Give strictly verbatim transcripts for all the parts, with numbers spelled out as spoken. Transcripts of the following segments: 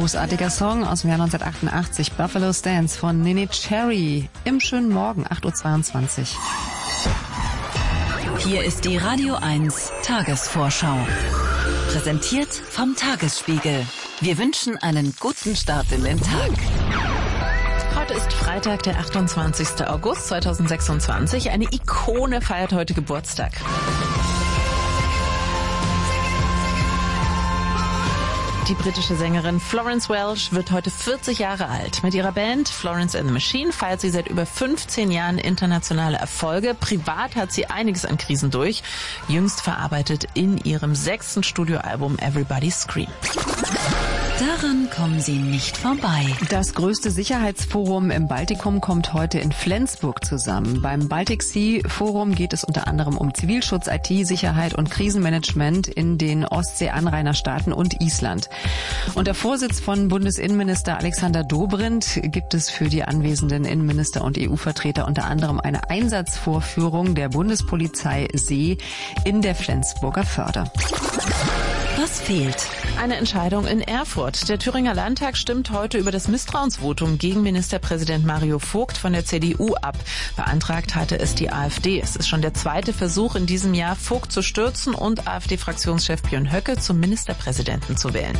großartiger Song aus dem Jahr neunzehnhundertachtundachtzig, Buffalo Stance von Neneh Cherry. Im schönen Morgen, acht Uhr zweiundzwanzig. Hier ist die Radio eins Tagesvorschau. Präsentiert vom Tagesspiegel. Wir wünschen einen guten Start in den Tag. Heute ist Freitag, der achtundzwanzigster August zweitausendsechsundzwanzig. Eine Ikone feiert heute Geburtstag. Die britische Sängerin Florence Welch wird heute vierzig Jahre alt. Mit ihrer Band Florence and the Machine feiert sie seit über fünfzehn Jahren internationale Erfolge. Privat hat sie einiges an Krisen durch. Jüngst verarbeitet in ihrem sechsten Studioalbum Everybody Scream. Daran kommen Sie nicht vorbei. Das größte Sicherheitsforum im Baltikum kommt heute in Flensburg zusammen. Beim Baltic Sea Forum geht es unter anderem um Zivilschutz, I T, Sicherheit und Krisenmanagement in den Ostsee-Anrainerstaaten und Island. Unter Vorsitz von Bundesinnenminister Alexander Dobrindt gibt es für die anwesenden Innenminister und E U-Vertreter unter anderem eine Einsatzvorführung der Bundespolizei See in der Flensburger Förde. Was fehlt? Eine Entscheidung in Erfurt. Der Thüringer Landtag stimmt heute über das Misstrauensvotum gegen Ministerpräsident Mario Vogt von der C D U ab. Beantragt hatte es die AfD. Es ist schon der zweite Versuch in diesem Jahr, Vogt zu stürzen und AfD-Fraktionschef Björn Höcke zum Ministerpräsidenten zu wählen.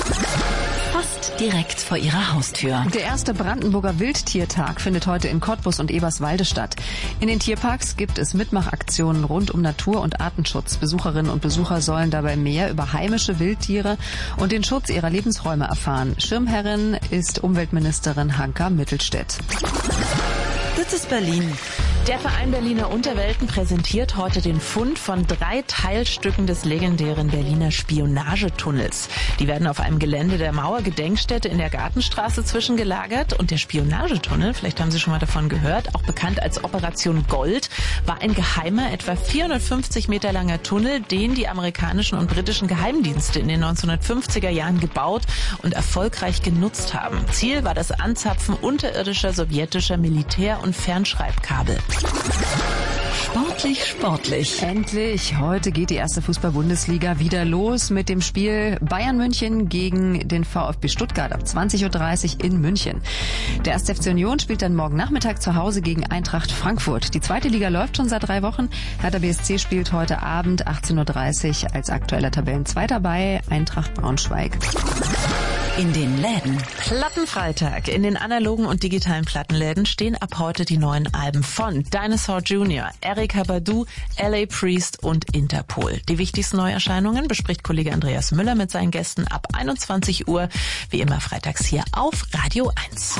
Fast direkt vor ihrer Haustür. Der erste Brandenburger Wildtiertag findet heute in Cottbus und Eberswalde statt. In den Tierparks gibt es Mitmachaktionen rund um Natur- und Artenschutz. Besucherinnen und Besucher sollen dabei mehr über heimische Wildtiere und den Schutz ihrer Lebensräume erfahren. Schirmherrin ist Umweltministerin Hanka Mittelstädt. Das ist Berlin. Der Verein Berliner Unterwelten präsentiert heute den Fund von drei Teilstücken des legendären Berliner Spionagetunnels. Die werden auf einem Gelände der Mauergedenkstätte in der Gartenstraße zwischengelagert. Und der Spionagetunnel, vielleicht haben Sie schon mal davon gehört, auch bekannt als Operation Gold, war ein geheimer, etwa vierhundertfünfzig Meter langer Tunnel, den die amerikanischen und britischen Geheimdienste in den neunzehnhundertfünfziger Jahren gebaut und erfolgreich genutzt haben. Ziel war das Anzapfen unterirdischer sowjetischer Militär- und Fernschreibkabel. Sportlich, sportlich. Endlich, heute geht die erste Fußball-Bundesliga wieder los mit dem Spiel Bayern München gegen den VfB Stuttgart ab zwanzig Uhr dreißig in München. Der erste F C Union spielt dann morgen Nachmittag zu Hause gegen Eintracht Frankfurt. Die zweite Liga läuft schon seit drei Wochen. Hertha B S C spielt heute Abend achtzehn Uhr dreißig als aktueller Tabellenzweiter bei Eintracht Braunschweig. In den Läden. Plattenfreitag. In den analogen und digitalen Plattenläden stehen ab heute die neuen Alben von Dinosaur Junior, Erykah Badu, L A Priest und Interpol. Die wichtigsten Neuerscheinungen bespricht Kollege Andreas Müller mit seinen Gästen ab einundzwanzig Uhr, wie immer freitags hier auf Radio eins.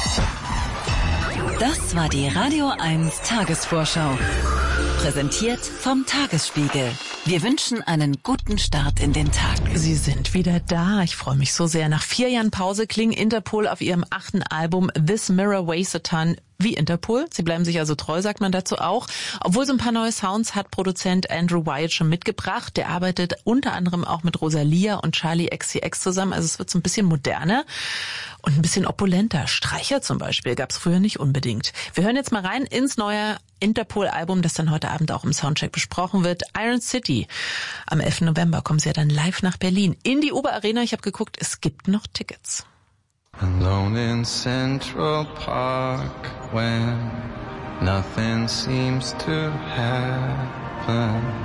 Das war die Radio eins Tagesvorschau. Präsentiert vom Tagesspiegel. Wir wünschen einen guten Start in den Tag. Sie sind wieder da. Ich freue mich so sehr. Nach vier Jahren Pause klingen Interpol auf ihrem achten Album This Mirror Weighs a Ton wie Interpol. Sie bleiben sich also treu, sagt man dazu auch. Obwohl so ein paar neue Sounds hat Produzent Andrew Wyatt schon mitgebracht. Der arbeitet unter anderem auch mit Rosalia und Charlie X C X zusammen. Also es wird so ein bisschen moderner und ein bisschen opulenter. Streicher zum Beispiel gab es früher nicht unbedingt. Wir hören jetzt mal rein ins neue Interpol-Album, das dann heute Abend auch im Soundcheck besprochen wird. Iron City. Am elften November kommen sie ja dann live nach Berlin. In die Uber Arena. Ich habe geguckt, es gibt noch Tickets. Alone in Central Park when nothing seems to happen.